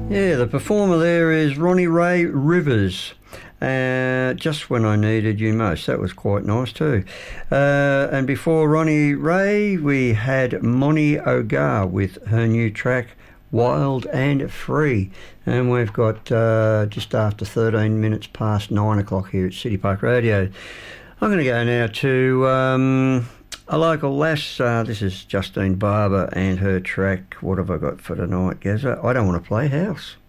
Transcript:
Yeah, the performer there is Ronnie Ray Rivers. Just when I needed you most. That was quite nice too. And before Ronnie Ray, we had Moni Ogar with her new track Wild and Free. And we've got just after 13 minutes past 9 o'clock here at City Park Radio. I'm going to go now to a local lass. This is Justine Barber and her track, what have I got for tonight, Gazza? I Don't Want to Play House.